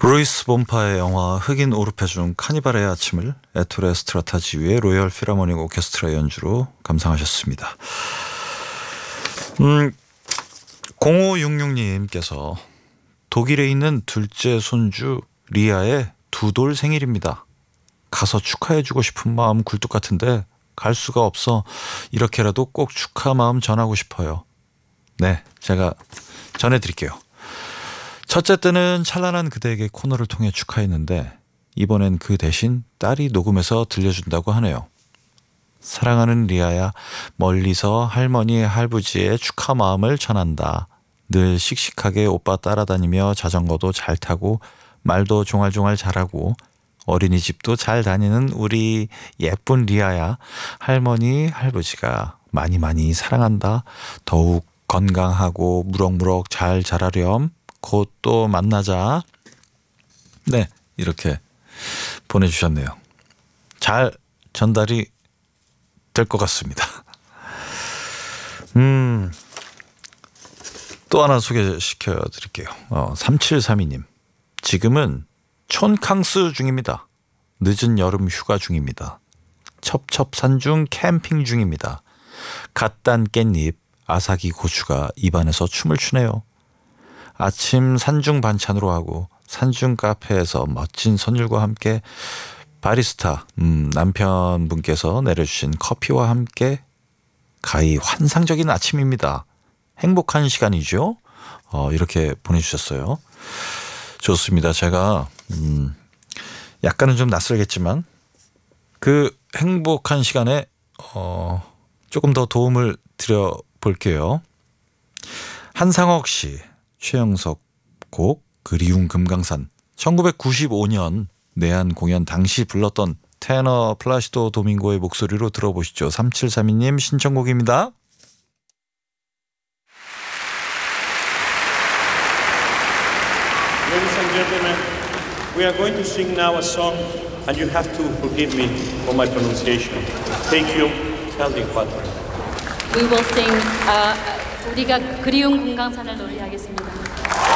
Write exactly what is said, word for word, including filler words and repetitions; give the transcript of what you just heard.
루이스 본파의 영화 흑인 오르페 중 카니발의 아침을 에토레 스트라타 지휘의 로열 필하모닉 오케스트라 연주로 감상하셨습니다. 음, 공오육육 님께서 독일에 있는 둘째 손주 리아의 두 돌 생일입니다. 가서 축하해주고 싶은 마음 굴뚝 같은데 갈 수가 없어 이렇게라도 꼭 축하 마음 전하고 싶어요. 네, 제가 전해드릴게요. 첫째 때는 찬란한 그대에게 코너를 통해 축하했는데 이번엔 그 대신 딸이 녹음해서 들려준다고 하네요. 사랑하는 리아야, 멀리서 할머니 할부지의 축하 마음을 전한다. 늘 씩씩하게 오빠 따라다니며 자전거도 잘 타고 말도 종알종알 잘하고 어린이집도 잘 다니는 우리 예쁜 리아야, 할머니 할부지가 많이 많이 사랑한다. 더욱 건강하고 무럭무럭 잘 자라렴. 곧 또 만나자. 네, 이렇게 보내주셨네요. 잘 전달이 될 것 같습니다. 음, 또 하나 소개시켜 드릴게요. 어, 삼칠삼이 님. 지금은 촌캉스 중입니다. 늦은 여름 휴가 중입니다. 첩첩산중 캠핑 중입니다. 갓 딴 깻잎, 아삭이 고추가 입안에서 춤을 추네요. 아침 산중 반찬으로 하고 산중 카페에서 멋진 선율과 함께 바리스타 음, 남편분께서 내려주신 커피와 함께 가히 환상적인 아침입니다. 행복한 시간이죠. 어, 이렇게 보내주셨어요. 좋습니다. 제가 음, 약간은 좀 낯설겠지만 그 행복한 시간에 어, 조금 더 도움을 드려 볼게요. 한상옥 씨, 최영석 곡 그리운 금강산. 천구백구십오 년 내한 공연 당시 불렀던 테너 플라시도 도밍고의 목소리로 들어보시죠. 삼칠삼이 님 신청곡입니다. Ladies and gentlemen, we are going to sing now a song and you have to forgive me for my pronunciation. Thank you. Tell the Equator. We will sing. Uh, 우리가 그리운 금강산을 노래하겠습니다.